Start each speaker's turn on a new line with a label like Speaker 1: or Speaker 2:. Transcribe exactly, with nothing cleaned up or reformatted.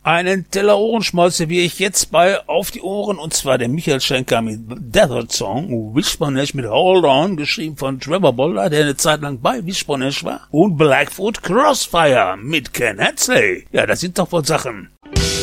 Speaker 1: Einen Teller Ohrenschmalz serviere ich jetzt bei Auf die Ohren, und zwar der Michael Schenker mit Desert Song, Wishbone Ash mit Hold On, geschrieben von Trevor Bolder, der eine Zeit lang bei Wishbone Ash war, und Blackfoot Crossfire mit Ken Hensley. Ja, das sind doch wohl Sachen.